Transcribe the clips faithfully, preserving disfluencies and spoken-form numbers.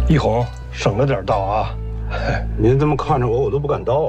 一红省着点倒啊！ 您这么看着我，我都不敢倒了。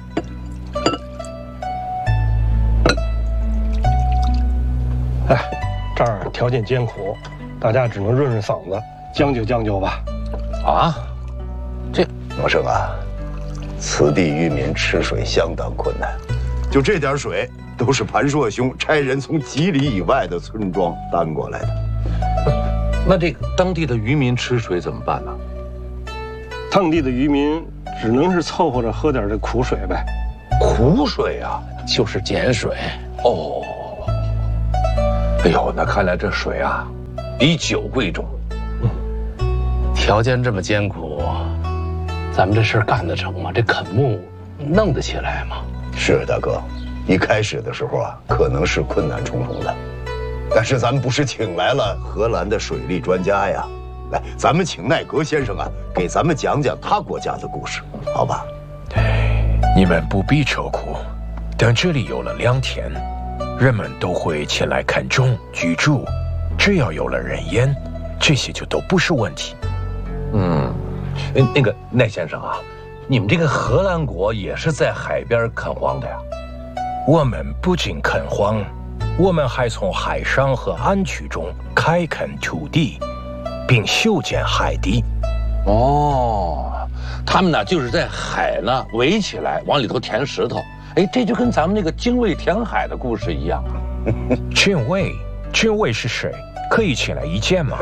哎，这儿条件艰苦，大家只能润润嗓子，将就将就吧。 啊，这王生啊，此地渔民吃水相当困难，就这点水都是盘硕兄差人从几里以外的村庄担过来的。 那这个当地的渔民吃水怎么办呢？ 当地的渔民只能是凑合着喝点这苦水呗。 苦水啊， 就是碱水。 哦，哎呦，那看来这水啊，比酒贵重。 条件这么艰苦，咱们这事儿干得成吗？这垦牧弄得起来吗？ 是大哥，一开始的时候啊，可能是困难重重的，但是咱们不是请来了荷兰的水利专家呀？来，咱们请奈格先生啊，给咱们讲讲他国家的故事，好吧？ 你们不必愁苦，等这里有了良田，人们都会前来看种居住，只要有了人烟，这些就都不是问题。 嗯，那个奈先生啊，你们这个荷兰国也是在海边垦荒的呀？ 我们不仅垦荒，我们还从海上和岸区中开垦土地，并修建海堤。 哦，他们呢就是在海呢围起来，往里头填石头。哎，这就跟咱们那个精卫填海的故事一样啊。 精卫，精卫是谁？可以请来一见吗？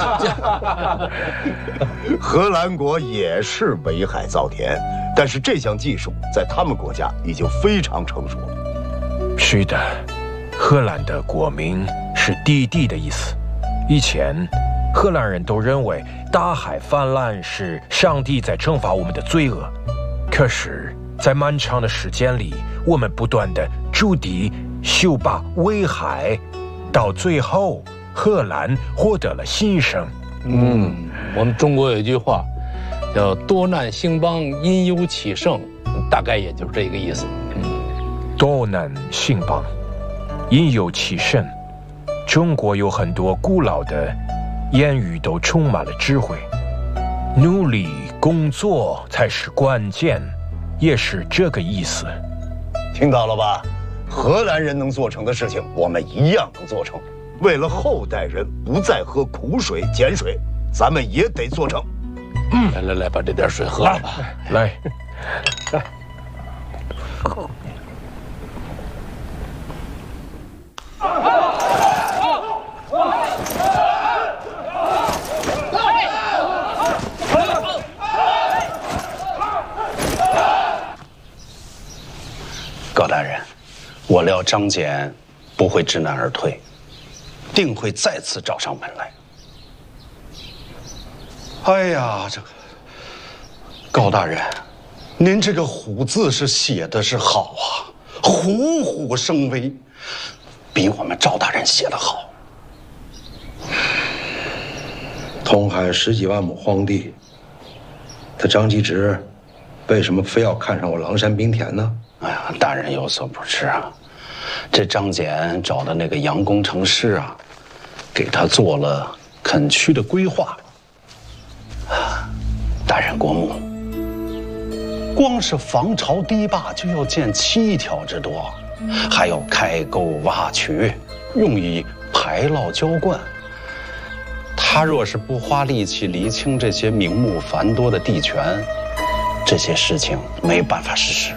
荷兰国也是围海造田，但是这项技术在他们国家已经非常成熟了。 是的，荷兰的国名是弟弟的意思。以前，荷兰人都认为大海泛滥是上帝在惩罚我们的罪恶。可是，在漫长的时间里，我们不断地筑堤、修坝、围海，到最后，荷兰获得了新生。 嗯，我们中国有一句话，叫“多难兴邦，因忧启盛”，大概也就是这个意思。嗯， 多难兴邦，因忧启盛。中国有很多古老的言语都充满了智慧，努力工作才是关键，也是这个意思。 听到了吧？荷兰人能做成的事情，我们一样能做成。为了后代人不再喝苦水、碱水，咱们也得做成。 嗯，来来来，把这点水喝了吧。 来， 来。 高大人，我料张俭不会知难而退，定会再次找上门来。哎呀，这个高大人，您这个虎字是写的是好啊，虎虎生威，比我们赵大人写的好。 通海十几万亩荒地，他张继直为什么非要看上我狼山冰田呢？ 哎呀，大人有所不知啊，这张俭找的那个杨工程师啊，给他做了垦区的规划。啊，大人过目，光是防潮堤坝就要建七条之多，还要开沟挖渠，用以排涝浇灌。他若是不花力气厘清这些名目繁多的地权，这些事情没办法实施。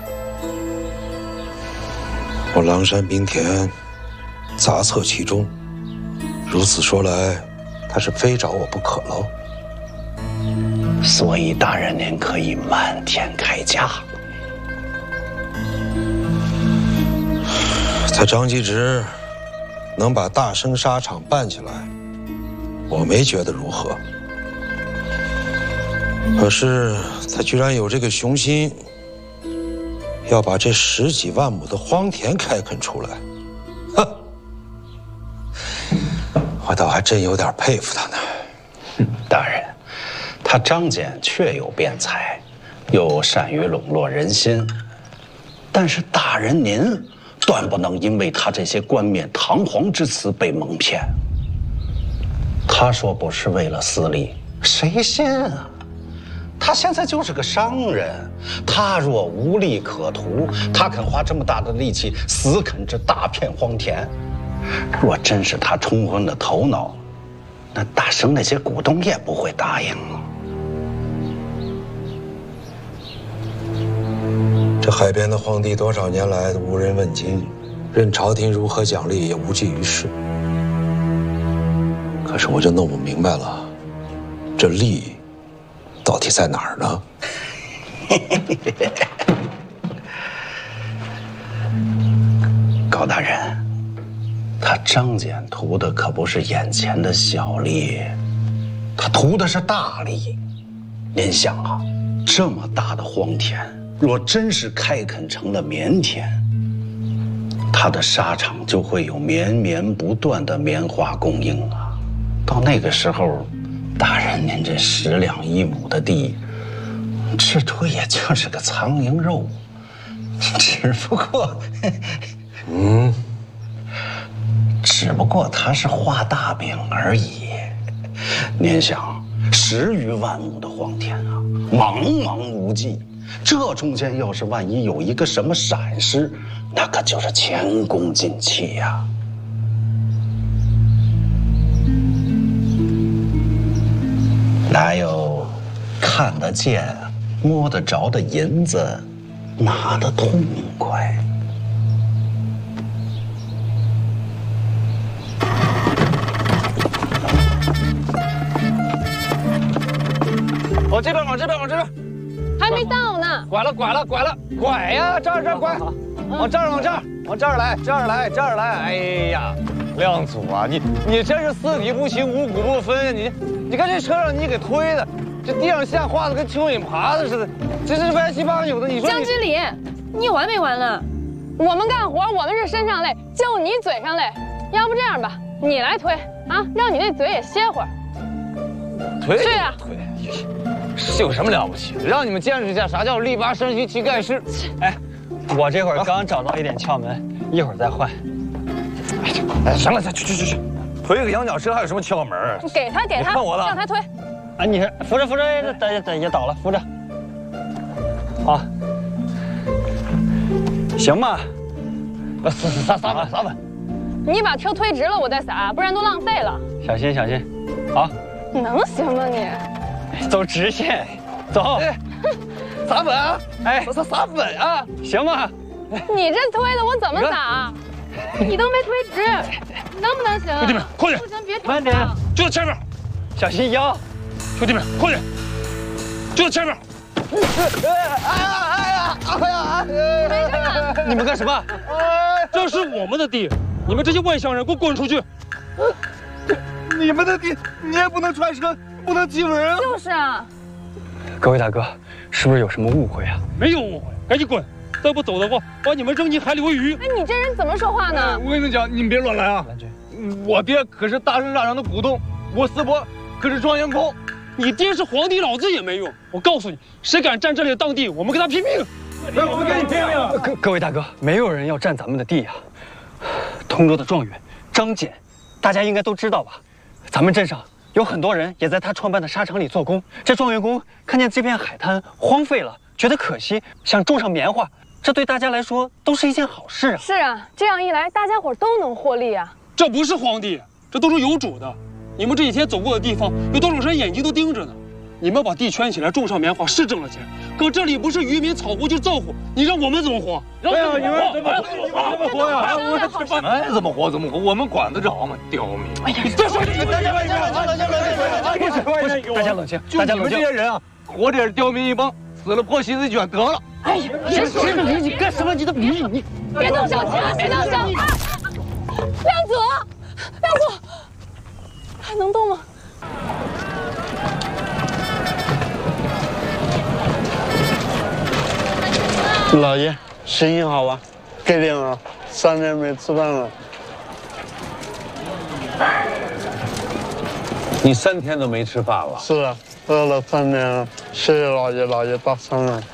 我狼山冰田杂策其中，如此说来，他是非找我不可喽。 所以大人您可以漫天开价。 他张继直能把大生纱厂办起来，我没觉得如何。可是他居然有这个雄心，要把这十几万亩的荒田开垦出来，哼！我倒还真有点佩服他呢。 大人，他张俭确有辩才，又善于笼络人心，但是大人您断不能因为他这些冠冕堂皇之词被蒙骗。他说不是为了私利，谁信啊？ 他现在就是个商人，他若无利可图，他肯花这么大的力气死啃这大片荒田。若真是他冲昏了头脑，那大生那些股东也不会答应。 这海边的荒地多少年来无人问津，任朝廷如何奖励也无济于事。可是我就弄不明白了，这利到底在哪儿呢？ 高大人，他张俭图的可不是眼前的小利，他图的是大利。您想啊，这么大的荒田，若真是开垦成了棉田，他的纱厂就会有绵绵不断的棉花供应啊。到那个时候，大人您这十两一亩的地，至多也就是个苍蝇肉，只不过， 嗯， 只不过他是画大饼而已。您想，十余万亩的荒田啊，茫茫无际，这中间要是万一有一个什么闪失，那可就是前功尽弃呀。哪有看得见、摸得着的银子拿得痛快？ 往这边，往这边，往这边， 还没到呢。 拐了，拐了，拐了，拐呀！这儿，这儿拐，往这儿，往这儿，往这儿来，这儿来，这儿来。哎呀，亮祖啊，你你真是四体不勤，五谷不分。你你看这车让你给推的，这地上线画的跟蚯蚓爬的似的，这是歪七八扭的。你说江之礼，你有完没完了？我们干活，我们是身上累，就你嘴上累。要不这样吧，你来推啊，让你那嘴也歇会儿。 推是啊， 推。是有什么了不起的？让你们见识一下啥叫力拔山兮气盖世。 哎，我这会儿刚找到一点窍门，一会儿再换。 哎，行了，去去去去，推个羊角车还有什么窍门啊？ 你给他，给他， 看我的， 让他推。 啊，你是扶着扶着，等等也倒了，扶着。好，行吧？ 撒撒撒粉撒粉。 你把车推直了，我再撒，不然都浪费了。 小心小心，好。 能行吗你？ 走直线，走。 撒粉啊！哎，撒撒粉啊！ 行吗？ 你这推的我怎么撒？你都没推直，能不能行？ 兄弟们，快点！ 不行，别慢点， 就在前面， 小心腰。 兄弟们，快点！就在前面。 哎呀哎呀哎呀！ 没事。 你们干什么？ 这是我们的地，你们这些外乡人给我滚出去！ 你们的地，你也不能传声，不能记文啊！ 就是啊。 各位大哥，是不是有什么误会啊？ 没有误会，赶紧滚！再不走的话，把你们扔进海里喂鱼！ 哎，你这人怎么说话呢？ 我跟你们讲，你们别乱来啊！我爹可是大生纱厂的股东，我四伯可是状元工。 你爹是皇帝，老子也没用！我告诉你，谁敢占这里的当地，我们跟他拼命！ 我们跟你拼命！ 各各位大哥，没有人要占咱们的地呀！通州的状元张俭，大家应该都知道吧？咱们镇上有很多人也在他创办的纱厂里做工。这状元工看见这片海滩荒废了，觉得可惜，想种上棉花，这对大家来说都是一件好事啊。 是啊，这样一来，大家伙都能获利啊。 这不是皇帝，这都是有主的。你们这几天走过的地方，有多少人眼睛都盯着呢？你们把地圈起来，种上棉花是挣了钱，可这里不是渔民草湖就是造湖，你让我们怎么活？ 对呀，你们怎么怎么活呀？我这吃饭，哎，怎么活怎么活？我们管得着吗？刁民！ 哎呀，别说你， 大家冷静，大家冷静，不是不是， 大家冷静， 就你们这些人啊，活着也是刁民一帮，死了破席子一卷得了。 哎呀，别说你，你干什么？你都你你别动手，千万别动手！亮祖，亮祖，还能动吗？ 老爷，生意好吧？给点啊，三年没吃饭了。 你三天都没吃饭了？ 是啊，饿了三年了。谢谢老爷，老爷大伤了。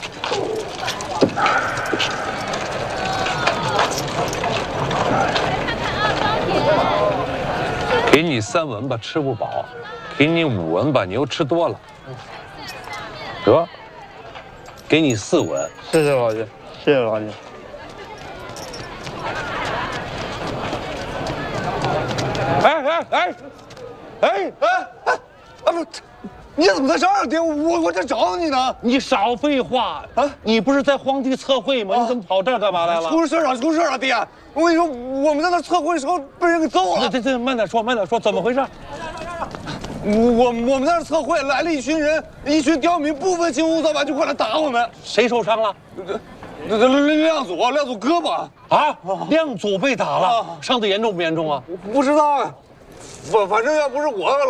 给你三文吧，吃不饱；给你五文吧，你又吃多了。 得，给你四稳。 谢谢老爷，谢谢老爷。 哎哎哎，哎哎哎，啊不，你怎么在这儿，爹？我我这找你呢。 你少废话啊！你不是在皇帝测绘吗？你怎么跑这儿干嘛来了？ 出事了，出事了，爹！我跟你说，我们在那测绘的时候被人给揍了。 这这慢点说，慢点说，怎么回事？ 我我我们在那测绘，来了一群人，一群刁民，不分青红皂白就过来打我们。 谁受伤了？ 这这亮祖，亮祖胳膊啊，亮祖被打了，伤得严重不严重啊？ 不知道啊，反反正要不是我。